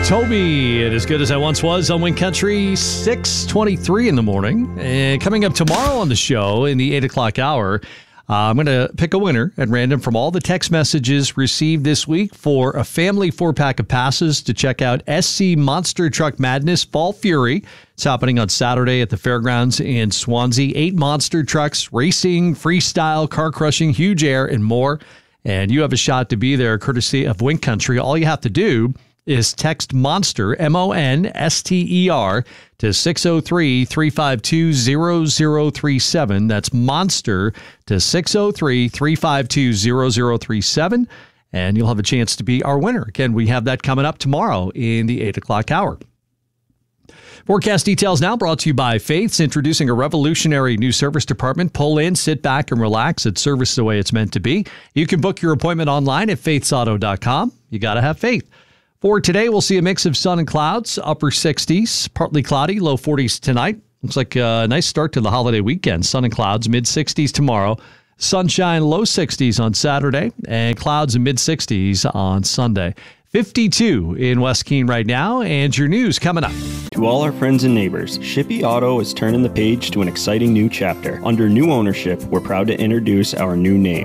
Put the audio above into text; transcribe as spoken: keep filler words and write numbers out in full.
Toby, it as good as I once was on Wind Country, six twenty-three in the morning. And coming up tomorrow on the show in the eight o'clock hour, uh, I'm going to pick a winner at random from all the text messages received this week for a family four-pack of passes to check out S C Monster Truck Madness Fall Fury. It's happening on Saturday at the fairgrounds in Swansea. Eight monster trucks, racing, freestyle, car crushing, huge air, and more. And you have a shot to be there courtesy of Wind Country. All you have to do is text MONSTER, M O N S T E R, to six oh three, three five two, zero zero three seven. That's MONSTER to six oh three, three five two, zero zero three seven, and you'll have a chance to be our winner. Again, we have that coming up tomorrow in the eight o'clock hour. Forecast details now brought to you by Faith's, introducing a revolutionary new service department. Pull in, sit back, and relax. It's service the way it's meant to be. You can book your appointment online at faiths auto dot com. You got to have faith. For today, we'll see a mix of sun and clouds, upper sixties, partly cloudy, low forties tonight. Looks like a nice start to the holiday weekend. Sun and clouds, mid sixties tomorrow. Sunshine, low sixties on Saturday, and clouds in mid sixties on Sunday. fifty-two in West Keene right now, and your news coming up. To all our friends and neighbors, Shippey Auto is turning the page to an exciting new chapter. Under new ownership, we're proud to introduce our new name.